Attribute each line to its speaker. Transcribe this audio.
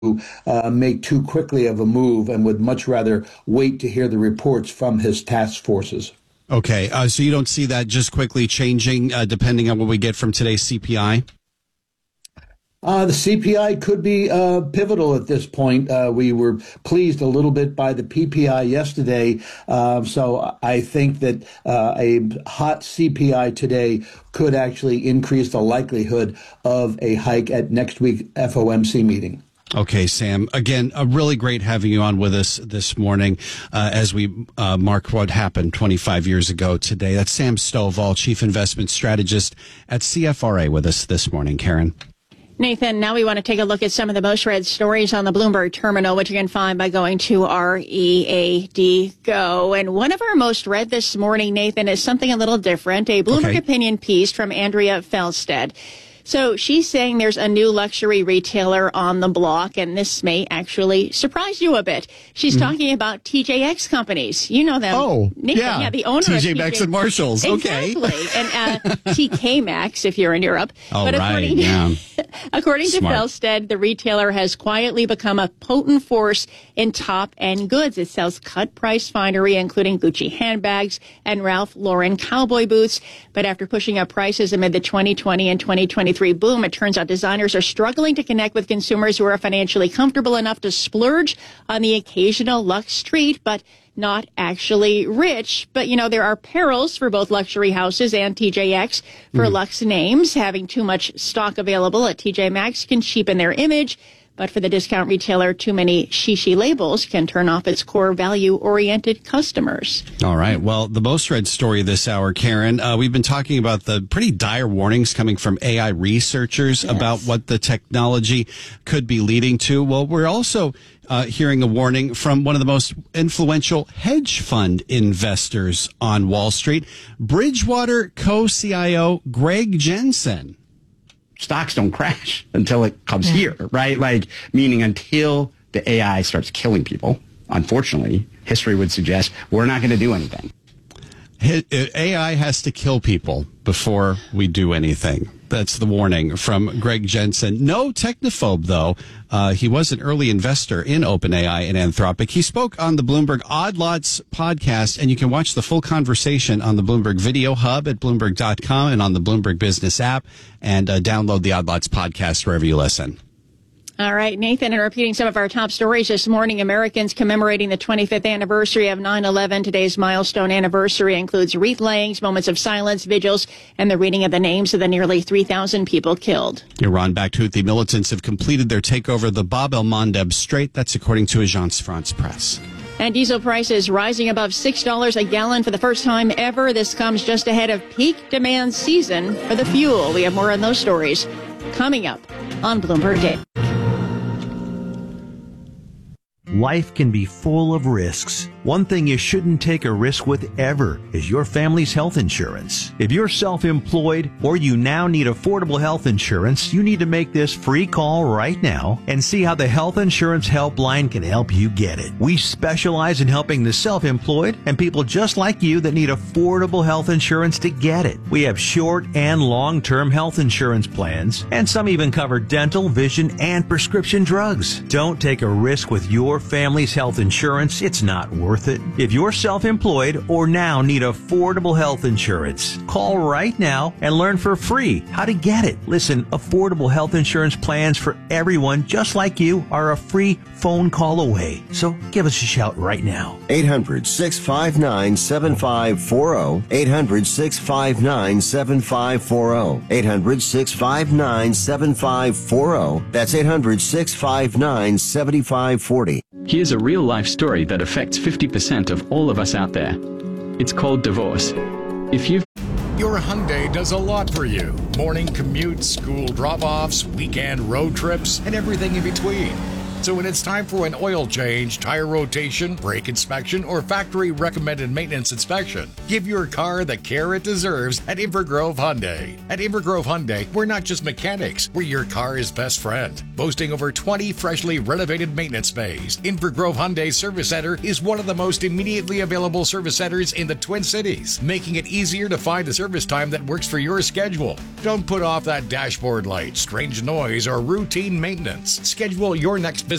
Speaker 1: make too quickly of a move and would much rather wait to hear the reports from his task forces.
Speaker 2: Okay, so you don't see that just quickly changing depending on what we get from today's CPI?
Speaker 1: The CPI could be pivotal at this point. We were pleased a little bit by the PPI yesterday. So I think that a hot CPI today could actually increase the likelihood of a hike at next week's FOMC meeting.
Speaker 2: Okay, Sam. Again, really great having you on with us this morning as we mark what happened 25 years ago today. That's Sam Stovall, Chief Investment Strategist at CFRA, with us this morning. Karen.
Speaker 3: Nathan, now we want to take a look at some of the most read stories on the Bloomberg terminal, which you can find by going to READ Go. And one of our most read this morning, Nathan, is something a little different, a Bloomberg opinion piece from Andrea Felstead. So she's saying there's a new luxury retailer on the block, and this may actually surprise you a bit. She's talking about TJX companies. You know them.
Speaker 2: Oh,
Speaker 3: Nathan, yeah, the owner
Speaker 2: TJ
Speaker 3: of
Speaker 2: Maxx and Marshalls.
Speaker 3: Exactly.
Speaker 2: Okay.
Speaker 3: And TK Maxx if you're in Europe.
Speaker 2: Oh,
Speaker 3: but
Speaker 2: right, yeah.
Speaker 3: According to Felstead, the retailer has quietly become a potent force in top-end goods. It sells cut-price finery, including Gucci handbags and Ralph Lauren cowboy boots. But after pushing up prices amid the 2020 and 2023 boom, it turns out designers are struggling to connect with consumers who are financially comfortable enough to splurge on the occasional luxe treat, but not actually rich. But, you know, there are perils for both luxury houses and TJX for luxe names. Having too much stock available at TJ Maxx can cheapen their image. But for the discount retailer, too many shishi labels can turn off its core value-oriented customers.
Speaker 2: All right. Well, the most read story this hour, Karen, we've been talking about the pretty dire warnings coming from AI researchers about what the technology could be leading to. Well, we're also hearing a warning from one of the most influential hedge fund investors on Wall Street, Bridgewater co-CIO Greg Jensen.
Speaker 4: Stocks don't crash until it comes here, right? Like, meaning until the AI starts killing people. Unfortunately, history would suggest we're not going to do anything.
Speaker 2: AI has to kill people before we do anything. That's the warning from Greg Jensen. No technophobe, though. He was an early investor in OpenAI and Anthropic. He spoke on the Bloomberg Odd Lots podcast, and you can watch the full conversation on the Bloomberg Video Hub at Bloomberg.com and on the Bloomberg Business app, and download the Odd Lots podcast wherever you listen.
Speaker 3: All right, Nathan, and repeating some of our top stories this morning, Americans commemorating the 25th anniversary of 9/11. Today's milestone anniversary includes wreath layings, moments of silence, vigils, and the reading of the names of the nearly 3,000 people killed.
Speaker 2: Iran-backed Houthi militants have completed their takeover of the Bab el-Mandeb Strait. That's according to Agence France-Presse.
Speaker 3: And diesel prices rising above $6 a gallon for the first time ever. This comes just ahead of peak demand season for the fuel. We have more on those stories coming up on Bloomberg Day.
Speaker 5: Life can be full of risks. One thing you shouldn't take a risk with ever is your family's health insurance. If you're self-employed or you now need affordable health insurance, you need to make this free call right now and see how the Health Insurance Helpline can help you get it. We specialize in helping the self-employed and people just like you that need affordable health insurance to get it. We have short and long-term health insurance plans, and some even cover dental, vision, and prescription drugs. Don't take a risk with your family's health insurance. It's not worth it. If you're self-employed or now need affordable health insurance, call right now and learn for free how to get it. Listen, affordable health insurance plans for everyone just like you are a free phone call away. So give us a shout right now.
Speaker 6: 800-659-7540. 800-659-7540. 800-659-7540. That's 800-659-7540.
Speaker 7: Here's a real-life story that affects 50% of all of us out there. It's called divorce.
Speaker 8: Your Hyundai does a lot for you. Morning commutes, school drop-offs, weekend road trips, and everything in between. So when it's time for an oil change, tire rotation, brake inspection, or factory-recommended maintenance inspection, give your car the care it deserves at Invergrove Hyundai. At Invergrove Hyundai, we're not just mechanics, we're your car's best friend. boasting over 20 freshly renovated maintenance bays. Inver Grove Hyundai Service Center is one of the most immediately available service centers in the Twin Cities, making it easier to find the service time that works for your schedule. Don't put off that dashboard light, strange noise, or routine maintenance. Schedule your next visit